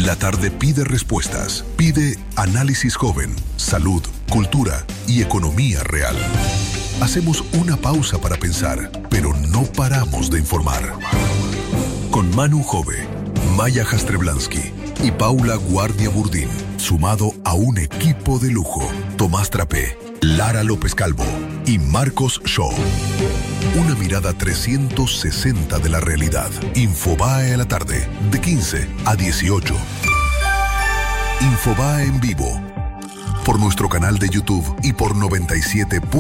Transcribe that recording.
La tarde pide respuestas, pide análisis joven, salud, cultura y economía real. Hacemos una pausa para pensar, pero no paramos de informar. Con Manu Jove, Maya Jastrzeblanski y Paula Guardia Burdín, sumado a un equipo de lujo, Tomás Trapé, Lara López Calvo y Marcos Shaw. Una mirada 360 de la realidad. Infobae a la tarde, de 15 a 18. Infobae en vivo, por nuestro canal de YouTube y por 97.